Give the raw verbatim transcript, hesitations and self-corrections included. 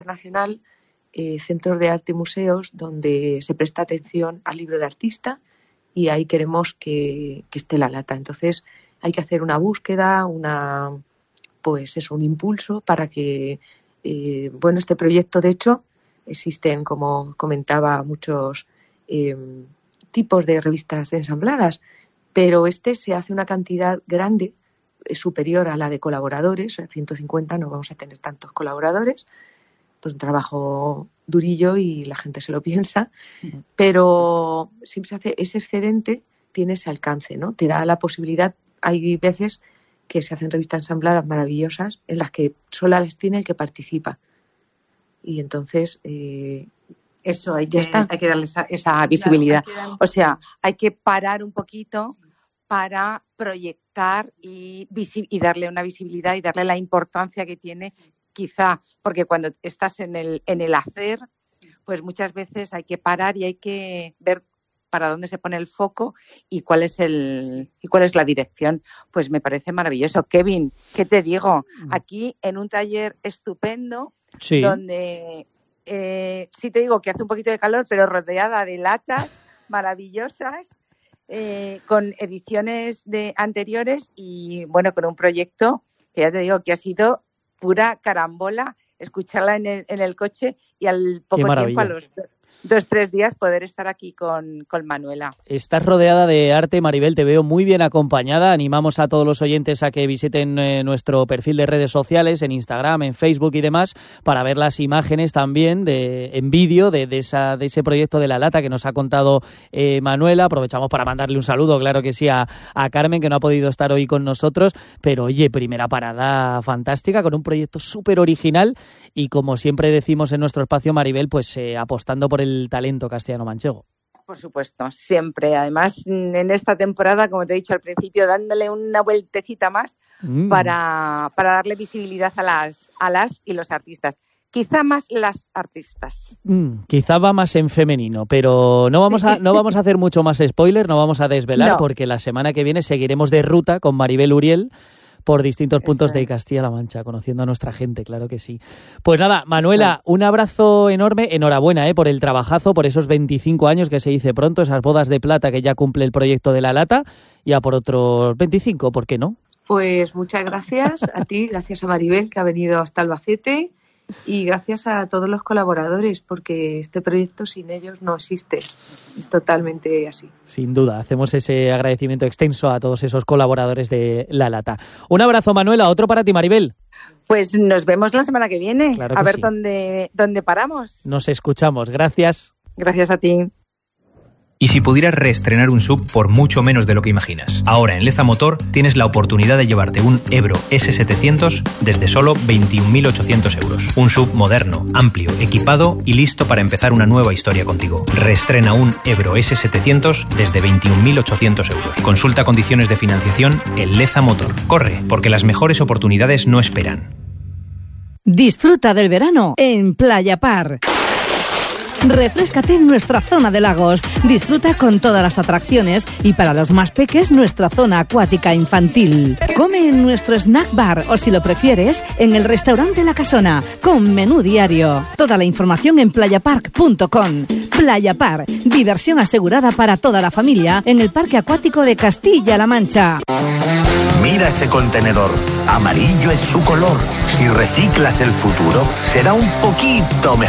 internacional, eh, centros de arte y museos donde se presta atención al libro de artista y ahí queremos que, que esté la lata. Entonces hay que hacer una búsqueda, una pues es un impulso para que, eh, bueno, este proyecto, de hecho, existen, como comentaba, muchos eh, tipos de revistas ensambladas, pero este se hace una cantidad grande, eh, superior a la de colaboradores, a ciento cincuenta no vamos a tener tantos colaboradores, pues un trabajo durillo y la gente se lo piensa, pero siempre se hace ese excedente, tiene ese alcance, ¿no? Te da la posibilidad, hay veces que se hacen revistas ensambladas maravillosas en las que solo las tiene el que participa. Y entonces, eh, eso hay ya que, está. hay que darle esa, esa visibilidad. Claro, dar... O sea, hay que parar un poquito sí. para proyectar y, visi- y darle una visibilidad y darle la importancia que tiene, quizá, porque cuando estás en el, en el hacer, pues muchas veces hay que parar y hay que ver para dónde se pone el foco y cuál es el y cuál es la dirección. Pues me parece maravilloso. Kevin, ¿qué te digo? Aquí en un taller estupendo, sí. donde eh, sí te digo que hace un poquito de calor, pero rodeada de latas maravillosas, eh, con ediciones de anteriores y bueno, con un proyecto que ya te digo que ha sido pura carambola, escucharla en el, en el coche y al poco tiempo, a los dos, tres días, poder estar aquí con, con Manuela. Estás rodeada de arte, Maribel, te veo muy bien acompañada. Animamos a todos los oyentes a que visiten eh, nuestro perfil de redes sociales, en Instagram, en Facebook y demás, para ver las imágenes también de, en vídeo de, de, esa, de ese proyecto de La Lata que nos ha contado eh, Manuela. Aprovechamos para mandarle un saludo, claro que sí, a, a Carmen, que no ha podido estar hoy con nosotros. Pero oye, primera parada fantástica, con un proyecto súper original y, como siempre decimos en nuestro espacio, Maribel, pues eh, apostando por el talento castellano-manchego. Por supuesto, siempre. Además, en esta temporada, como te he dicho al principio, dándole una vueltecita más mm. para, para darle visibilidad a las, a las y los artistas. Quizá más las artistas. Mm, quizá va más en femenino, pero no vamos a no vamos a hacer mucho más spoiler, no vamos a desvelar, no. porque la semana que viene seguiremos de ruta con Maribel Uriel por distintos puntos Eso. de Castilla-La Mancha, conociendo a nuestra gente, claro que sí. Pues nada, Manuela, Eso. un abrazo enorme, enhorabuena eh, por el trabajazo, por esos veinticinco años que se dice pronto, esas bodas de plata que ya cumple el proyecto de La Lata, y a por otros veinticinco, ¿por qué no? Pues muchas gracias a ti, gracias a Maribel, que ha venido hasta Albacete, y gracias a todos los colaboradores, porque este proyecto sin ellos no existe. Es totalmente así. Sin duda, hacemos ese agradecimiento extenso a todos esos colaboradores de La Lata. Un abrazo, Manuela, otro para ti, Maribel. Pues nos vemos la semana que viene, claro que a ver sí. dónde, dónde paramos. Nos escuchamos, gracias. Gracias a ti. Y si pudieras reestrenar un S U V por mucho menos de lo que imaginas. Ahora en Leza Motor tienes la oportunidad de llevarte un Ebro ese setecientos desde solo veintiún mil ochocientos euros. Un S U V moderno, amplio, equipado y listo para empezar una nueva historia contigo. Reestrena un Ebro ese setecientos desde veintiún mil ochocientos euros. Consulta condiciones de financiación en Leza Motor. Corre, porque las mejores oportunidades no esperan. Disfruta del verano en Playa Par. Refréscate en nuestra zona de lagos. Disfruta con todas las atracciones y, para los más peques, nuestra zona acuática infantil. Come en nuestro snack bar o, si lo prefieres, en el restaurante La Casona con menú diario. Toda la información en playa park punto com. Playa Par, diversión asegurada para toda la familia en el Parque Acuático de Castilla-La Mancha. Mira ese contenedor. Amarillo es su color. Si reciclas el futuro, será un poquito mejor.